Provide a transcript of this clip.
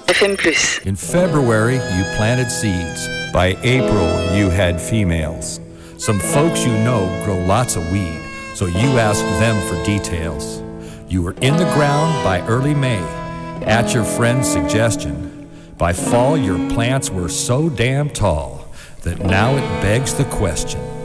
FM+. In February, you planted seeds. By April, you had females. Some folks you know grow lots of weed, so you asked them for details. You were in the ground by early May, at your friend's suggestion. By fall, your plants were so damn tall that now it begs the question.